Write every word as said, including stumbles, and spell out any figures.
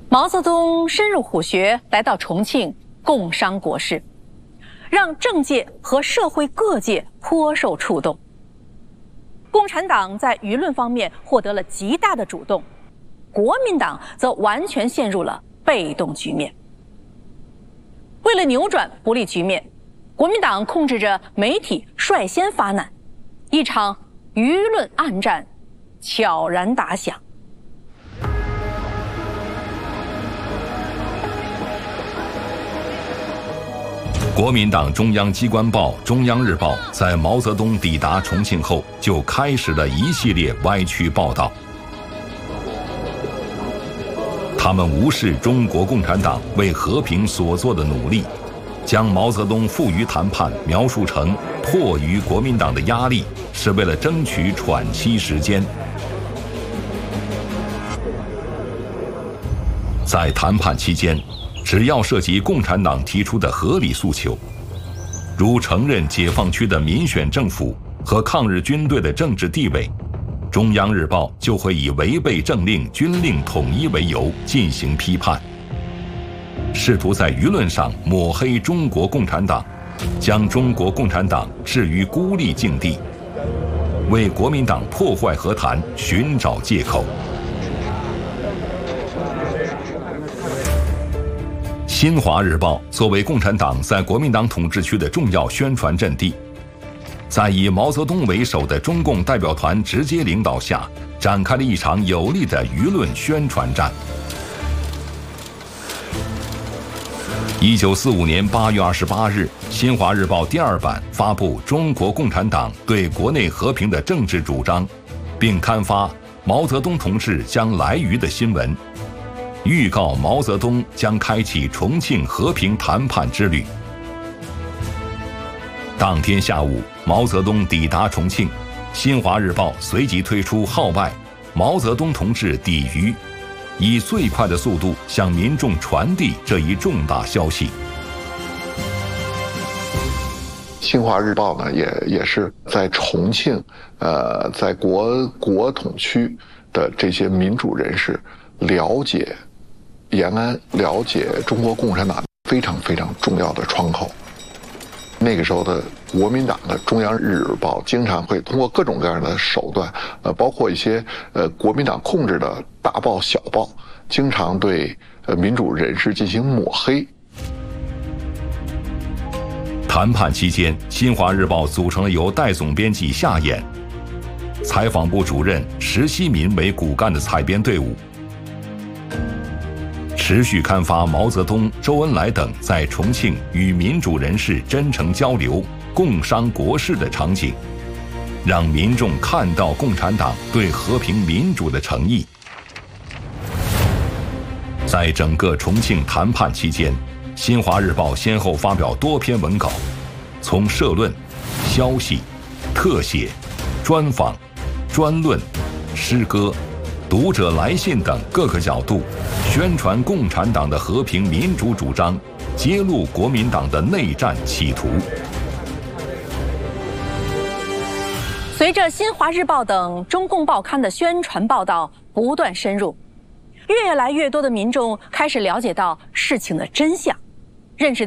毛泽东深入虎穴，来到重庆共商国事，让政界和社会各界颇受触动。共产党在舆论方面获得了极大的主动，国民党则完全陷入了被动局面。为了扭转不利局面，国民党控制着媒体率先发难，一场舆论暗战悄然打响。 国民党中央机关报《中央日报》在毛泽东抵达重庆后，就开始了一系列歪曲报道。他们无视中国共产党为和平所做的努力，将毛泽东赴渝谈判描述成迫于国民党的压力，是为了争取喘息时间。在谈判期间，只要涉及共产党提出的合理诉求，如承认解放区的民选政府和抗日军队的政治地位，中央日报就会以违背政令、军令统一为由进行批判，试图在舆论上抹黑中国共产党，将中国共产党置于孤立境地，为国民党破坏和谈寻找借口。新华日报作为共产党在国民党统治区的重要宣传阵地，在以毛泽东为首的中共代表团直接领导下，展开了一场有力的舆论宣传战。一九四五年八月二十八日，新华日报第二版发布中国共产党对国内和平的政治主张，并刊发毛泽东同志将来渝的新闻，预告毛泽东将开启重庆和平谈判之旅。当天下午，毛泽东抵达重庆，新华日报随即推出号外“毛泽东同志抵渝”，以最快的速度向民众传递这一重大消息。 新华日报呢，也也是在重庆，呃，在国国统区的这些民主人士了解延安、了解中国共产党非常非常重要的窗口。那个时候的国民党的中央日报经常会通过各种各样的手段，呃，包括一些呃国民党控制的大报小报，经常对呃民主人士进行抹黑。 谈判期间，新华日报组成了由代总编辑夏衍、采访部主任石希民为骨干的采编队伍，持续刊发毛泽东、周恩来等在重庆与民主人士真诚交流、共商国事的场景，让民众看到共产党对和平民主的诚意。在整个重庆谈判期间，新华日报先后发表多篇文稿，从社论、消息、特写、专访、专论、诗歌、读者来信等各个角度，宣传共产党的和平民主主张，揭露国民党的内战企图。 随着新华日报等中共报刊的宣传报道不断深入，越来越多的民众开始了解到事情的真相，认识